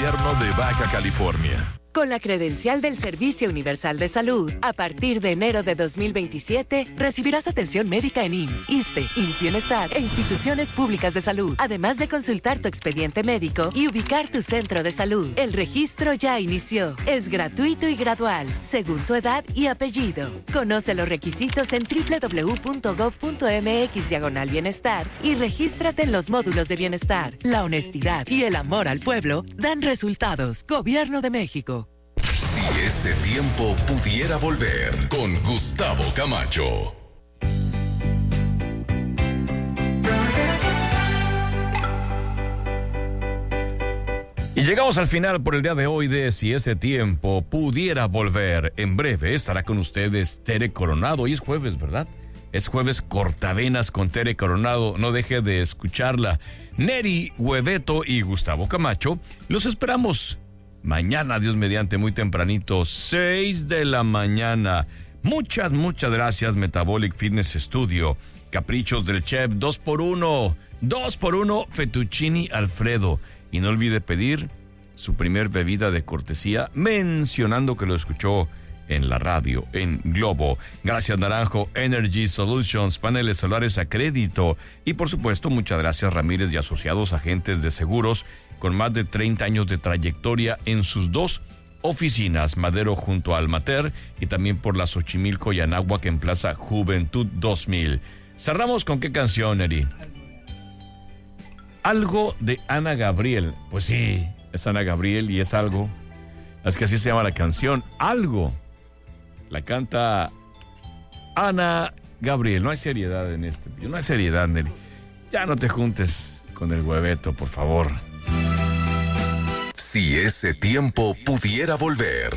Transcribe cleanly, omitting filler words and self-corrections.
Gobierno de Baja California. Con la credencial del Servicio Universal de Salud, a partir de enero de 2027, recibirás atención médica en IMSS, ISSSTE, IMSS Bienestar e instituciones públicas de salud, además de consultar tu expediente médico y ubicar tu centro de salud. El registro ya inició. Es gratuito y gradual, según tu edad y apellido. Conoce los requisitos en www.gov.mx/bienestar y regístrate en los módulos de bienestar. La honestidad y el amor al pueblo dan resultados. Gobierno de México. Si ese tiempo pudiera volver, con Gustavo Camacho. Y llegamos al final por el día de hoy de Si ese tiempo pudiera volver. En breve estará con ustedes Tere Coronado. Hoy es jueves, ¿verdad? Es jueves cortavenas con Tere Coronado. No deje de escucharla. Neri Hueveto y Gustavo Camacho los esperamos mañana, Dios mediante, muy tempranito, 6 de la mañana. Muchas gracias, Metabolic Fitness Studio. Caprichos del Chef, 2x1, Fettuccini Alfredo. Y no olvide pedir su primer bebida de cortesía, mencionando que lo escuchó en la radio, en Globo. Gracias, Naranjo Energy Solutions, paneles solares a crédito. Y por supuesto, muchas gracias, Ramírez y Asociados, agentes de seguros con más de 30 años de trayectoria en sus dos oficinas, Madero junto a Almater y también por la Xochimilco y Anáhuac en Plaza Juventud 2000. Cerramos con qué canción, Eri. Algo de Ana Gabriel. Pues sí, es Ana Gabriel y es algo. Es que así se llama la canción, Algo. La canta Ana Gabriel. No hay seriedad en este video, no hay seriedad, Neri. Ya no te juntes con el Hueveto, por favor. Si ese tiempo pudiera volver.